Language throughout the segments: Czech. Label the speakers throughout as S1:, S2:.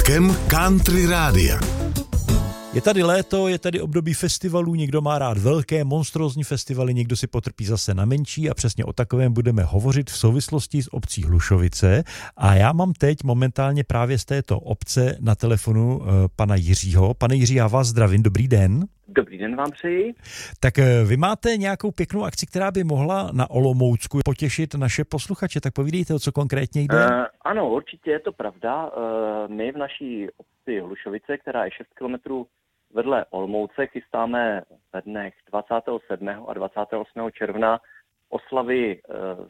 S1: vlakem Country Rádia.
S2: Je tady léto, je tady období festivalů, někdo má rád velké, monstrózní festivaly, někdo si potrpí zase na menší a přesně o takovém budeme hovořit v souvislosti s obcí Hlušovice. A já mám teď momentálně právě z této obce na telefonu pana Jiřího. Pane Jiří, já vás zdravím, dobrý den.
S3: Dobrý den vám přeji.
S2: Tak vy máte nějakou pěknou akci, která by mohla na Olomoucku potěšit naše posluchače, tak povídejte, o co konkrétně jde.
S3: Ano, určitě je to pravda. My v naší obci Hlušovice, která je 6 kilometrů vedle Olomouce, chystáme ve dnech 27. a 28. června oslavy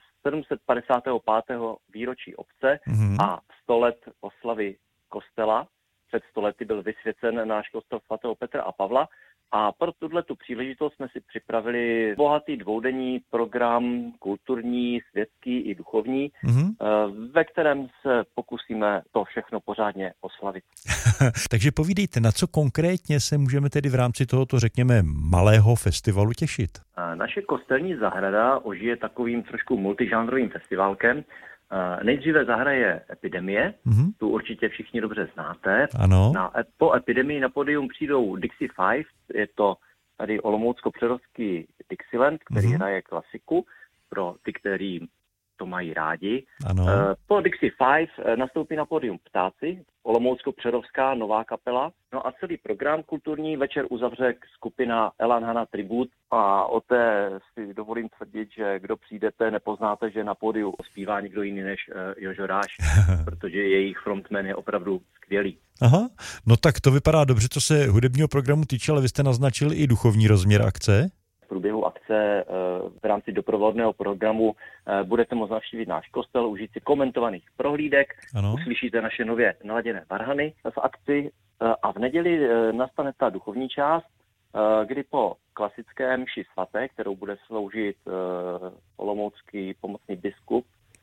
S3: 755. výročí obce a 100 let oslavy kostela. Před 100 lety byl vysvěcen náš kostel svatého Petra a Pavla. A pro tuto příležitost jsme si připravili bohatý dvoudenní program, kulturní, světský i duchovní, ve kterém se pokusíme to všechno pořádně oslavit.
S2: Takže povídejte, na co konkrétně se můžeme tedy v rámci tohoto, řekněme, malého festivalu těšit?
S3: Naše kostelní zahrada ožije takovým trošku multižánrovým festivalkem. Nejdříve zahraje Epidemie, tu určitě všichni dobře znáte.
S2: Ano.
S3: Po Epidemii na pódium přijdou Dixie Five, je to tady olomoucko-přerovský Dixieland, který hraje klasiku pro ty, kteří to mají rádi.
S2: Ano.
S3: Po Dixie Five nastoupí na pódium Ptáci, olomoucko-přerovská nová kapela. No a celý program kulturní večer uzavře skupina Elan Hanna Tribute a o té si dovolím tvrdit, že kdo přijdete, nepoznáte, že na pódiu zpívá někdo jiný než Jožo Ráš, protože jejich frontman je opravdu skvělý.
S2: Aha, no tak to vypadá dobře, co se hudebního programu týče, ale vy jste naznačil i duchovní rozměr akce.
S3: V průběhu akce v rámci doprovodného programu budete moct navštívit náš kostel, užít si komentovaných prohlídek,
S2: ano.
S3: Uslyšíte naše nově naladěné varhany v akci a v neděli nastane ta duchovní část, kdy po klasické mši svaté, kterou bude sloužit olomoucký pomocný biskup,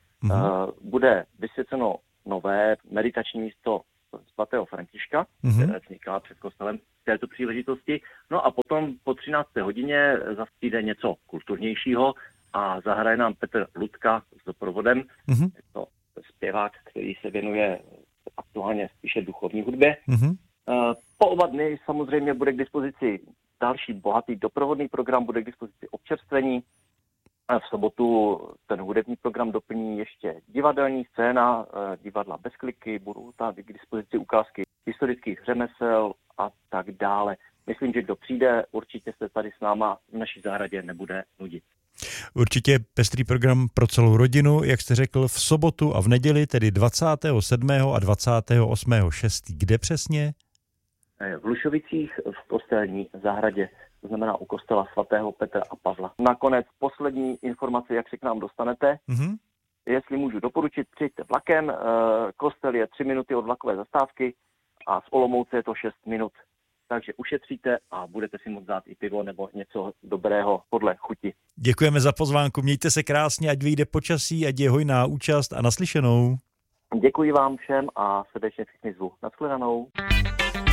S3: bude vysvěceno nové meditační místo svatého Františka, které vzniká před kostelem v této příležitosti. No a potom po 13. hodině zase přijde něco kulturnějšího a zahraje nám Petr Ludka s doprovodem. Je to zpěvák, který se věnuje aktuálně spíše duchovní hudbě. Po oba dny samozřejmě bude k dispozici další bohatý doprovodný program, bude k dispozici občerstvení. V sobotu ten hudební program doplní ještě divadelní scéna, divadla bez kliky, budou tady k dispozici ukázky historických řemesel a tak dále. Myslím, že kdo přijde, určitě se tady s náma v naší zahradě nebude nudit.
S2: Určitě pestrý program pro celou rodinu, jak jste řekl, v sobotu a v neděli, tedy 27. a 28. 6. Kde přesně?
S3: V Hlušovicích v kostelní zahradě, to znamená u kostela svatého Petra a Pavla. Nakonec poslední informace, jak se k nám dostanete. Jestli můžu doporučit, přijďte vlakem, kostel je 3 minuty od vlakové zastávky a z Olomouce je to 6 minut. Takže ušetříte a budete si moct dát i pivo nebo něco dobrého podle chuti.
S2: Děkujeme za pozvánku, mějte se krásně, ať vyjde počasí, ať je hojná účast a naslyšenou.
S3: Děkuji vám všem a srdečně všichni zvu. Nashledanou.